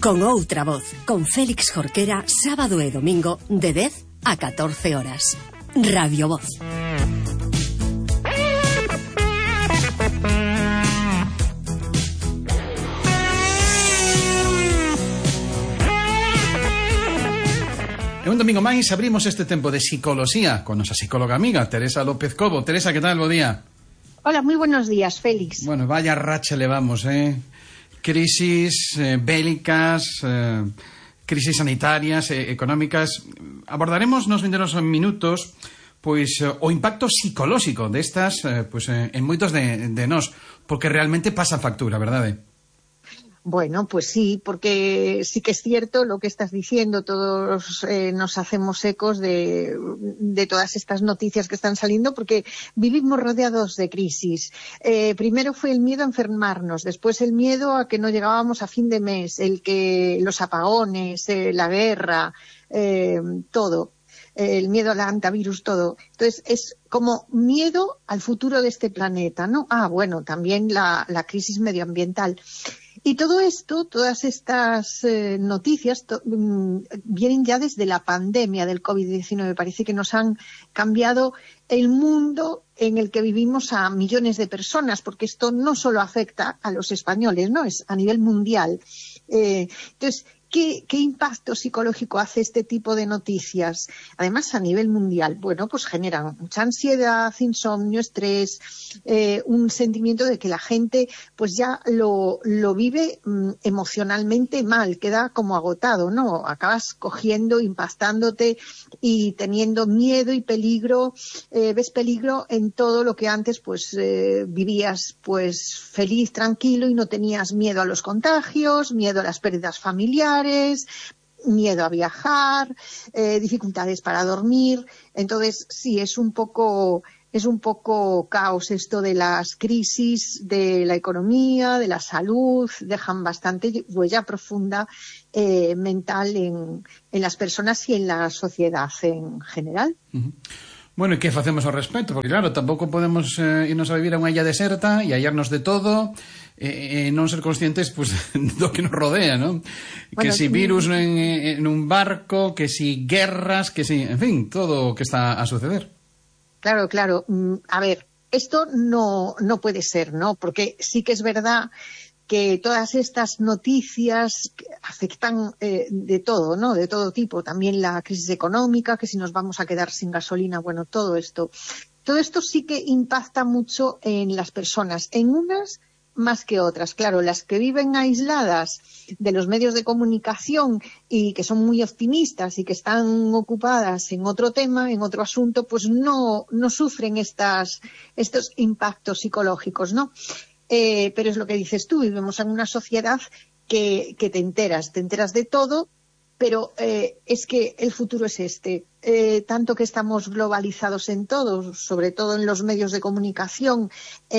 Con outra voz, con Félix Jorquera, sábado e domingo de 10 a 14 horas. Radio Voz. E un domingo máis abrimos este tempo de psicoloxía con nosa psicóloga amiga Teresa López Cobo. Teresa, que tal? Bo día. Hola, muy buenos días, Félix. Bueno, vaya racha levamos, crisis bélicas, crisis sanitarias, económicas. Abordaremos nos vindeiros minutos pois o impacto psicolóxico destas en moitos de nós, porque realmente pasa factura, verdade? Bueno, pues sí, porque sí que es cierto lo que estás diciendo, todos nos hacemos ecos de todas estas noticias que están saliendo, porque vivimos rodeados de crisis. Primero fue el miedo a enfermarnos, después el miedo a que no llegábamos a fin de mes, los apagones, la guerra, todo. El miedo al antivirus, todo. Entonces, es como miedo al futuro de este planeta, ¿no? Bueno, también la crisis medioambiental. Y todo esto, todas estas noticias vienen ya desde la pandemia del COVID-19. Parece que nos han cambiado el mundo en el que vivimos a millones de personas, porque esto no solo afecta a los españoles, ¿no? Es a nivel mundial. Entonces, ¿qué impacto psicológico hace este tipo de noticias? Además, a nivel mundial, bueno, pues generan mucha ansiedad, insomnio, estrés, un sentimiento de que la gente pues ya lo vive emocionalmente mal, queda como agotado, ¿no? Acabas cogiendo, impactándote y teniendo miedo y peligro, ves peligro en todo lo que antes pues vivías pues feliz, tranquilo y no tenías miedo a los contagios, miedo a las pérdidas familiares, miedo a viajar, dificultades para dormir. Entonces, sí, es un poco caos esto de las crisis de la economía, de la salud, dejan bastante huella profunda mental en las personas y en la sociedad en general. Uh-huh. Bueno, e que facemos ao respecto? Porque claro, tampouco podemos irnos a vivir a unha illa deserta e hallarnos de todo e non ser conscientes pues, do que nos rodea, ¿no? Bueno, que si virus en un barco, que si guerras, que si, en fin, todo o que está a suceder. Claro. A ver, esto no puede ser, ¿no? Porque sí que es verdad que todas estas noticias afectan de todo, ¿no? De todo tipo. También la crisis económica, que si nos vamos a quedar sin gasolina, bueno, todo esto. Todo esto sí que impacta mucho en las personas, en unas más que otras. Claro, las que viven aisladas de los medios de comunicación y que son muy optimistas y que están ocupadas en otro tema, en otro asunto, pues no sufren estos impactos psicológicos, ¿no? Pero es lo que dices tú, vivimos en una sociedad que te enteras de todo, pero es que el futuro es tanto que estamos globalizados en todo, sobre todo en los medios de comunicación,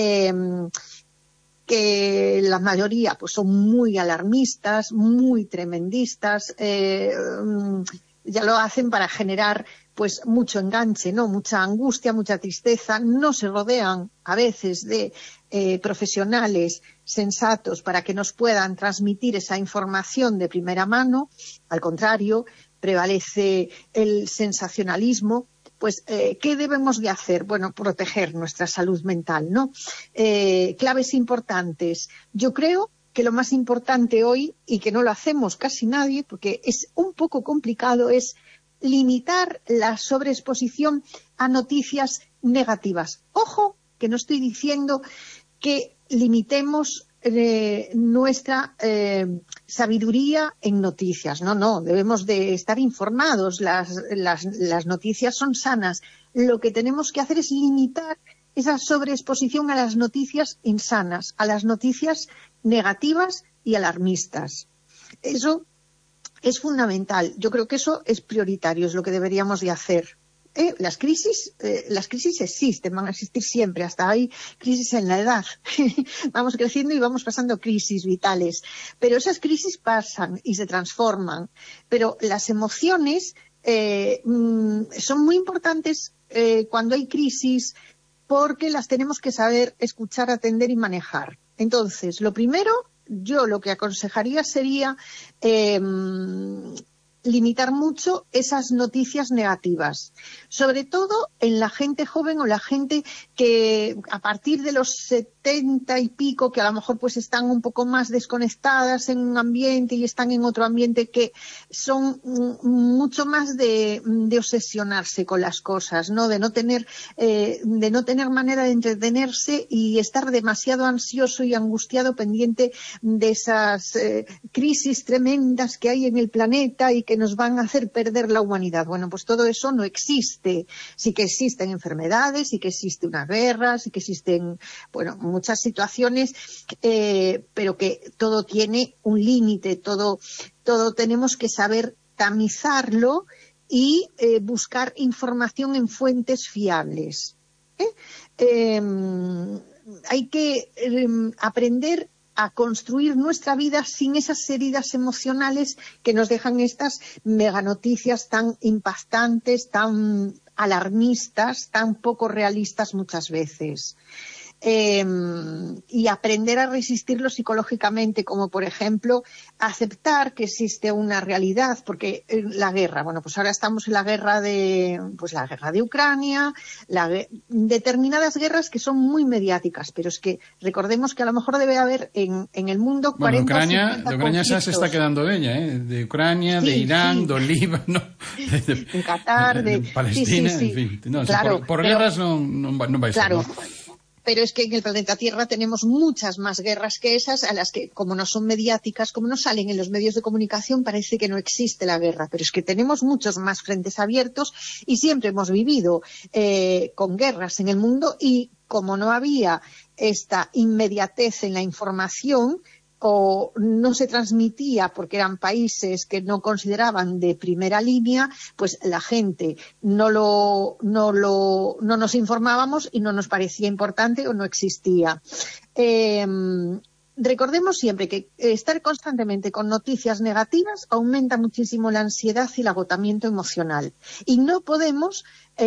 que la mayoría pues son muy alarmistas, muy tremendistas, ya lo hacen para generar pues mucho enganche, ¿no? Mucha angustia, mucha tristeza, no se rodean a veces de profesionales sensatos para que nos puedan transmitir esa información de primera mano. Al contrario, prevalece el sensacionalismo. Pues, ¿qué debemos de hacer? Bueno, proteger nuestra salud mental, ¿no? Claves importantes. Yo creo que lo más importante hoy, y que no lo hacemos casi nadie, porque es un poco complicado, es limitar la sobreexposición a noticias negativas. Ojo, que no estoy diciendo que limitemos nuestra sabiduría en noticias. No, debemos de estar informados. Las noticias son sanas. Lo que tenemos que hacer es limitar esa sobreexposición a las noticias insanas, a las noticias negativas y alarmistas. Eso es fundamental. Yo creo que eso es prioritario, es lo que deberíamos de hacer. Las crisis existen, van a existir siempre, hasta hay crisis en la edad. Vamos creciendo y vamos pasando crisis vitales. Pero esas crisis pasan y se transforman. Pero las emociones son muy importantes cuando hay crisis, porque las tenemos que saber escuchar, atender y manejar. Entonces, lo primero yo lo que aconsejaría sería limitar mucho esas noticias negativas, sobre todo en la gente joven o la gente que a partir de los 70 y pico, que a lo mejor pues están un poco más desconectadas en un ambiente y están en otro ambiente, que son mucho más de obsesionarse con las cosas, ¿no? De no tener manera de entretenerse y estar demasiado ansioso y angustiado pendiente de esas crisis tremendas que hay en el planeta y que nos van a hacer perder la humanidad. Bueno, pues todo eso no existe. Sí que existen enfermedades, sí que existe una guerra, sí que existen, bueno, muchas situaciones, pero que todo tiene un límite, todo tenemos que saber tamizarlo y buscar información en fuentes fiables. Hay que aprender a construir nuestra vida sin esas heridas emocionales que nos dejan estas meganoticias tan impactantes, tan alarmistas, tan poco realistas muchas veces. Y aprender a resistirlo psicológicamente, como por ejemplo aceptar que existe una realidad, porque la guerra, bueno, pues ahora estamos en la guerra de Ucrania, determinadas guerras que son muy mediáticas, pero es que recordemos que a lo mejor debe haber en el mundo 40 o 50 de Ucrania ya se está quedando ella, de Ucrania, sí, de Irán, sí, de Líbano, de Qatar, de Palestina, sí, sí, en fin. No, claro, por guerras no vais a claro. Pero es que en el planeta Tierra tenemos muchas más guerras que esas, a las que, como no son mediáticas, como no salen en los medios de comunicación, parece que no existe la guerra. Pero es que tenemos muchos más frentes abiertos y siempre hemos vivido con guerras en el mundo, y como no había esta inmediatez en la información, o no se transmitía porque eran países que no consideraban de primera línea, pues la gente no nos informábamos y no nos parecía importante o no existía. Recordemos siempre que estar constantemente con noticias negativas aumenta muchísimo la ansiedad y el agotamiento emocional, y no podemos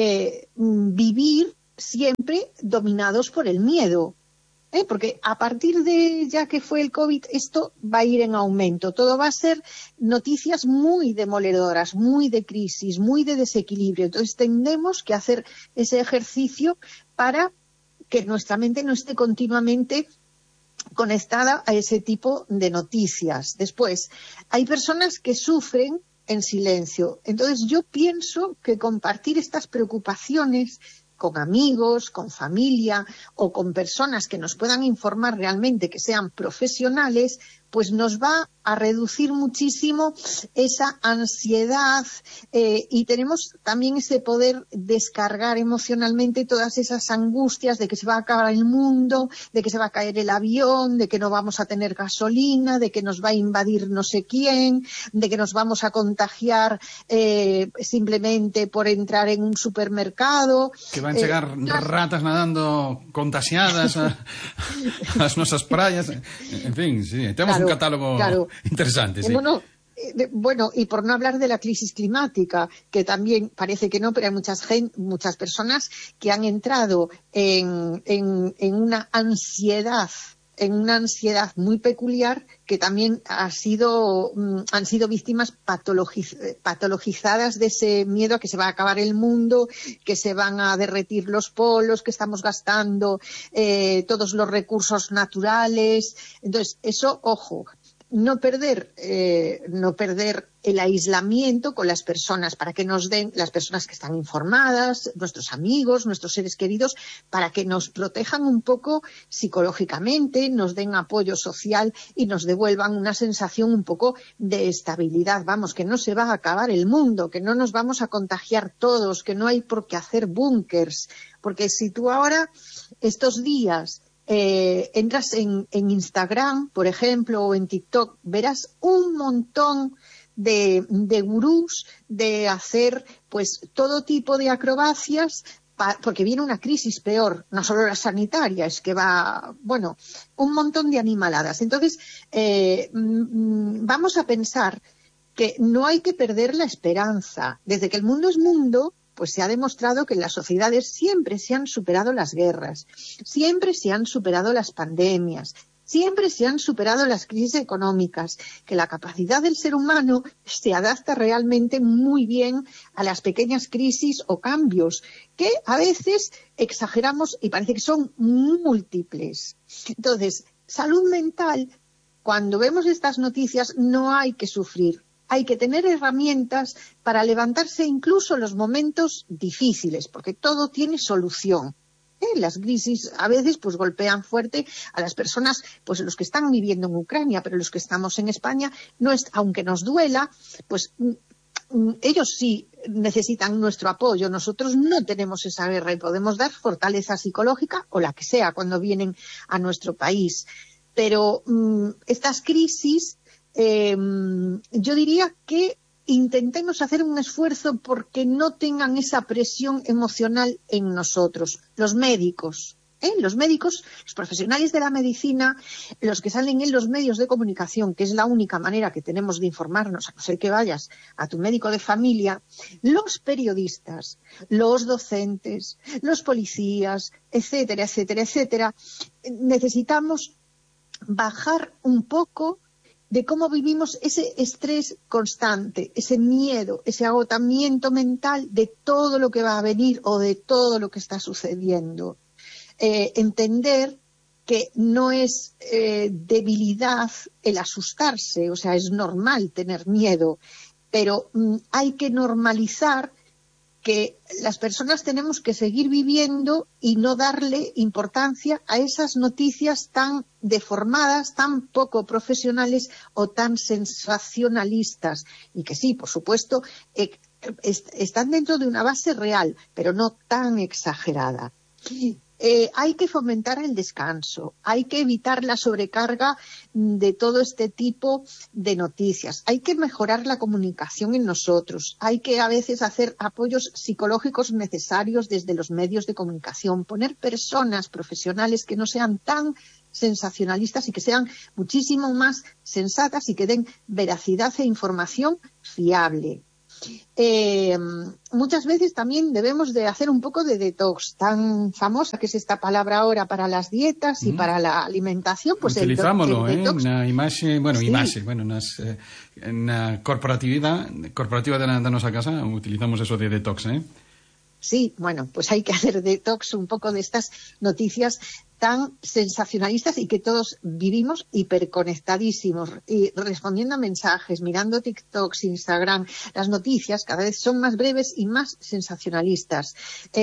vivir siempre dominados por el miedo. Porque a partir de ya que fue el COVID, esto va a ir en aumento. Todo va a ser noticias muy demoledoras, muy de crisis, muy de desequilibrio. Entonces tendremos que hacer ese ejercicio para que nuestra mente no esté continuamente conectada a ese tipo de noticias. Después, hay personas que sufren en silencio. Entonces yo pienso que compartir estas preocupaciones con amigos, con familia o con personas que nos puedan informar realmente, que sean profesionales, pues nos va a reducir muchísimo esa ansiedad, y tenemos también ese poder descargar emocionalmente todas esas angustias de que se va a acabar el mundo, de que se va a caer el avión, de que no vamos a tener gasolina, de que nos va a invadir no sé quién, de que nos vamos a contagiar simplemente por entrar en un supermercado. Que van a llegar ratas nadando contagiadas a las nuestras playas. En fin, sí, tenemos un catálogo interesante. Sí. Bueno, y por no hablar de la crisis climática, que también parece que no, pero hay muchas personas que han entrado en una ansiedad muy peculiar, que también han sido víctimas patologizadas de ese miedo a que se va a acabar el mundo, que se van a derretir los polos, que estamos gastando todos los recursos naturales. Entonces, eso, ojo, no perder el aislamiento con las personas, para que nos den las personas que están informadas, nuestros amigos, nuestros seres queridos, para que nos protejan un poco psicológicamente, nos den apoyo social y nos devuelvan una sensación un poco de estabilidad. Vamos, que no se va a acabar el mundo, que no nos vamos a contagiar todos, que no hay por qué hacer búnkers, porque si tú ahora, estos días, entras en Instagram, por ejemplo, o en TikTok, verás un montón de gurús de hacer pues todo tipo de acrobacias, porque viene una crisis peor, no solo la sanitaria, es que va, bueno, un montón de animaladas. Entonces, vamos a pensar que no hay que perder la esperanza. Desde que el mundo es mundo, pues se ha demostrado que en las sociedades siempre se han superado las guerras, siempre se han superado las pandemias, siempre se han superado las crisis económicas, que la capacidad del ser humano se adapta realmente muy bien a las pequeñas crisis o cambios, que a veces exageramos y parece que son múltiples. Entonces, salud mental, cuando vemos estas noticias, no hay que sufrir. Hay que tener herramientas para levantarse incluso en los momentos difíciles, porque todo tiene solución. Las crisis a veces pues golpean fuerte a las personas, pues los que están viviendo en Ucrania, pero los que estamos en España, aunque nos duela, pues ellos sí necesitan nuestro apoyo. Nosotros no tenemos esa guerra y podemos dar fortaleza psicológica o la que sea cuando vienen a nuestro país. Pero estas crisis, yo diría que intentemos hacer un esfuerzo porque no tengan esa presión emocional en nosotros. Los médicos, los profesionales de la medicina, los que salen en los medios de comunicación, que es la única manera que tenemos de informarnos, a no ser que vayas a tu médico de familia, los periodistas, los docentes, los policías, etcétera, etcétera, etcétera, necesitamos bajar un poco de cómo vivimos ese estrés constante, ese miedo, ese agotamiento mental de todo lo que va a venir o de todo lo que está sucediendo. Entender que no es debilidad el asustarse, o sea, es normal tener miedo, pero hay que normalizar que las personas tenemos que seguir viviendo y no darle importancia a esas noticias tan deformadas, tan poco profesionales o tan sensacionalistas. Y que sí, por supuesto, están dentro de una base real, pero no tan exagerada. Hay que fomentar el descanso, hay que evitar la sobrecarga de todo este tipo de noticias, hay que mejorar la comunicación en nosotros, hay que a veces hacer apoyos psicológicos necesarios desde los medios de comunicación, poner personas profesionales que no sean tan sensacionalistas y que sean muchísimo más sensatas y que den veracidad e información fiable. Muchas veces también debemos de hacer un poco de detox, tan famosa que es esta palabra ahora para las dietas y para la alimentación, pues utilizámoslo, el detox. Na imaxe, na corporativa da nosa casa utilizamos eso de detox, Sí, bueno, pues hay que hacer detox un poco de estas noticias tan sensacionalistas y que todos vivimos hiperconectadísimos y respondiendo a mensajes, mirando TikToks, Instagram. Las noticias cada vez son más breves y más sensacionalistas.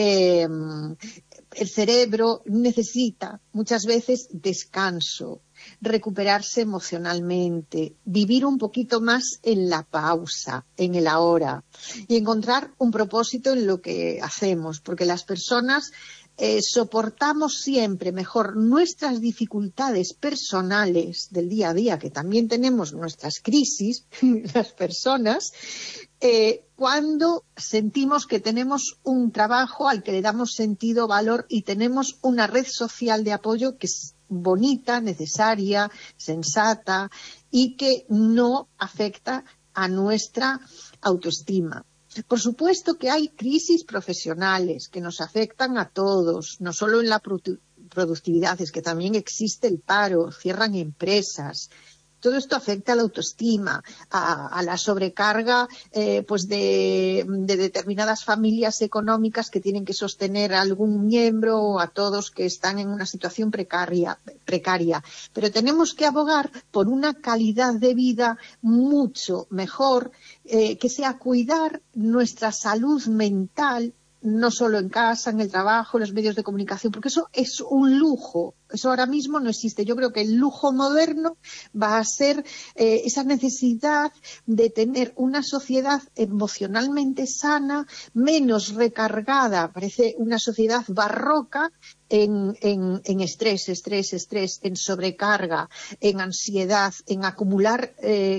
El cerebro necesita muchas veces descanso, recuperarse emocionalmente, vivir un poquito más en la pausa, en el ahora y encontrar un propósito en lo que hacemos, porque las personas soportamos siempre mejor nuestras dificultades personales del día a día, que también tenemos nuestras crisis, las personas, cuando sentimos que tenemos un trabajo al que le damos sentido, valor y tenemos una red social de apoyo que es bonita, necesaria, sensata y que no afecta a nuestra autoestima. Por supuesto que hay crisis profesionales que nos afectan a todos, no solo en la productividad, es que también existe el paro, cierran empresas. Todo esto afecta a la autoestima, a la sobrecarga pues de determinadas familias económicas que tienen que sostener a algún miembro o a todos que están en una situación precaria. Pero tenemos que abogar por una calidad de vida mucho mejor, que sea cuidar nuestra salud mental, no solo en casa, en el trabajo, en los medios de comunicación, porque eso es un lujo. Eso ahora mismo no existe. Yo creo que el lujo moderno va a ser esa necesidad de tener una sociedad emocionalmente sana, menos recargada, parece una sociedad barroca, en estrés, en sobrecarga, en ansiedad, en acumular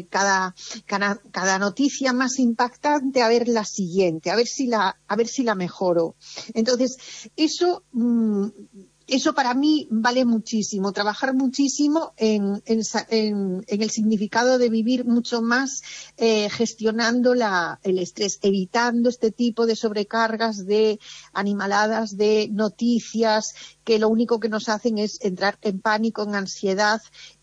cada noticia más impactante, a ver la siguiente, a ver si la mejoro. Entonces, eso eso para mí vale muchísimo, trabajar muchísimo en el significado de vivir mucho más gestionando el estrés, evitando este tipo de sobrecargas, de animaladas, de noticias que lo único que nos hacen es entrar en pánico, en ansiedad,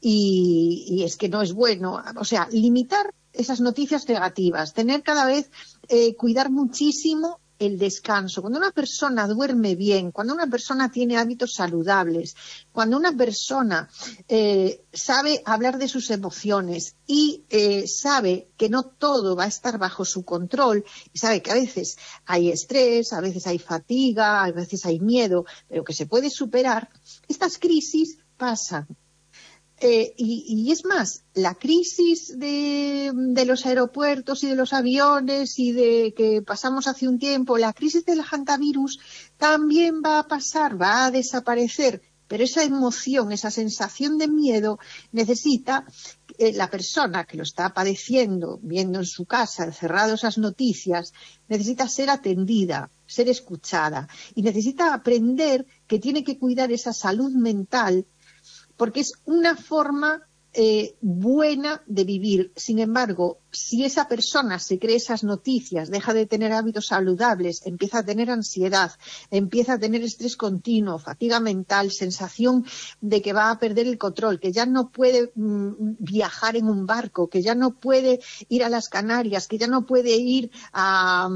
y es que no es bueno. O sea, limitar esas noticias negativas, tener cada vez, cuidar muchísimo el descanso. Cuando una persona duerme bien, cuando una persona tiene hábitos saludables, cuando una persona sabe hablar de sus emociones y sabe que no todo va a estar bajo su control, y sabe que a veces hay estrés, a veces hay fatiga, a veces hay miedo, pero que se puede superar, estas crisis pasan. Y es más, la crisis de los aeropuertos y de los aviones y de que pasamos hace un tiempo, la crisis del hantavirus también va a pasar, va a desaparecer, pero esa emoción, esa sensación de miedo necesita la persona que lo está padeciendo, viendo en su casa, encerrado esas noticias, necesita ser atendida, ser escuchada y necesita aprender que tiene que cuidar esa salud mental, porque es una forma buena de vivir. Sin embargo, si esa persona se cree esas noticias, deja de tener hábitos saludables, empieza a tener ansiedad, empieza a tener estrés continuo, fatiga mental, sensación de que va a perder el control, que ya no puede viajar en un barco, que ya no puede ir a las Canarias, que ya no puede ir a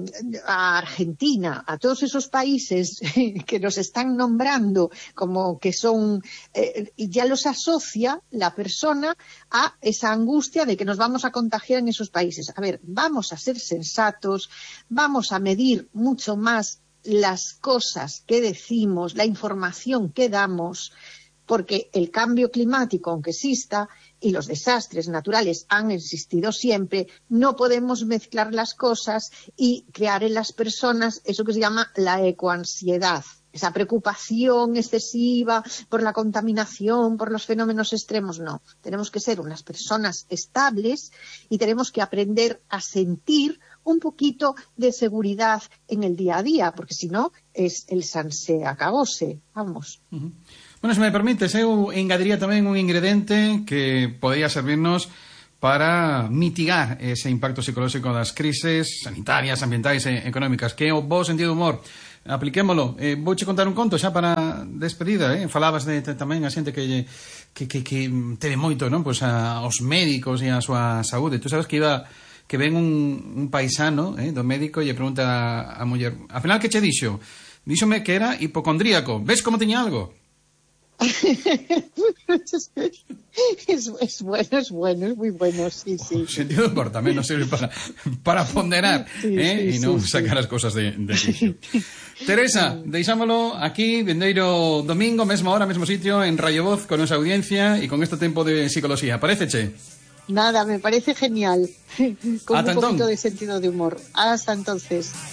Argentina, a todos esos países que nos están nombrando como que son, ya los asocia la persona a esa angustia de que nos vamos a contagiar en esos países. A ver, vamos a ser sensatos, vamos a medir mucho más las cosas que decimos, la información que damos, porque el cambio climático, aunque exista, y los desastres naturales han existido siempre, no podemos mezclar las cosas y crear en las personas eso que se llama la ecoansiedad. Esa preocupación excesiva por la contaminación, por los fenómenos extremos, no. Tenemos que ser unas personas estables y tenemos que aprender a sentir un poquito de seguridad en el día a día, porque si no, es el sanse acabose, vamos. Bueno, se me permites, eu engadiría tamén un ingrediente que podría servirnos para mitigar ese impacto psicolóxico das crises sanitarias, ambientais e económicas, que é o bo sentido do humor. Apliquémolo. Vouche contar un conto xa para despedida, falabas de tamén a xente que teve moito, non? Pois aos médicos e a súa saúde. Tú sabes que ven un paisano do médico e lle pregunta a muller, al final que che dixo? Díxome que era hipocondríaco. Ves como teña algo? Es bueno, es muy bueno, sí. O sentido de humor tamén nos sirve para ponderar e non sacar as cosas de quicio. Teresa, deixámolo aquí, vindeiro domingo, mesma hora, mesmo sitio, en Rayo Voz, con nosa audiencia e con este tempo de psicología. Paréceche? Nada, me parece genial. Con Hasta un poquito de sentido de humor. Hasta entonces.